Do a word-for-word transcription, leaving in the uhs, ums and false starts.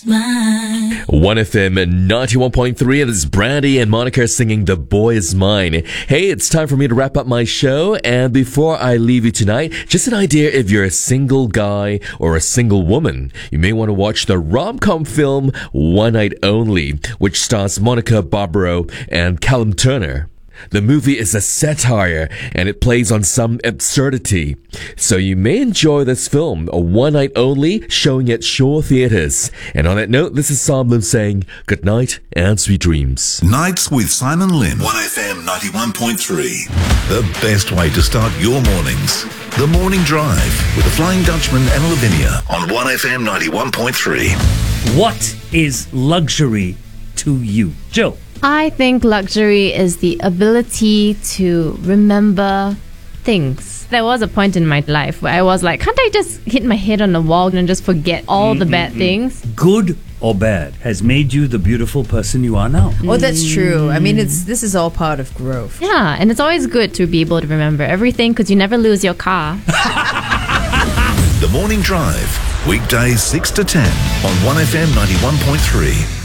Mine. one F M ninety-one point three, and this is Brandy and Monica singing The Boy Is Mine. Hey, it's time for me to wrap up my show, and before I leave you tonight, just an idea if you're a single guy or a single woman. You may want to watch the rom-com film One Night Only, which stars Monica Barbaro and Callum Turner. The movie is a satire, and it plays on some absurdity. So you may enjoy this film, a One Night Only, showing at Shaw Theatres. And on that note, this is Sam Lim saying good night and sweet dreams. Nights with Simon Lim. one F M ninety-one point three. The best way to start your mornings. The Morning Drive with the Flying Dutchman and Lavinia on one F M ninety-one point three. What is luxury to you? Joe? I think luxury is the ability to remember things. There was a point in my life where I was like, can't I just hit my head on the wall and just forget all the bad things? Good or bad has made you the beautiful person you are now. Oh, that's true. I mean, it's this is all part of growth. Yeah, and it's always good to be able to remember everything because you never lose your car. The Morning Drive, weekdays six to ten on one F M ninety-one point three.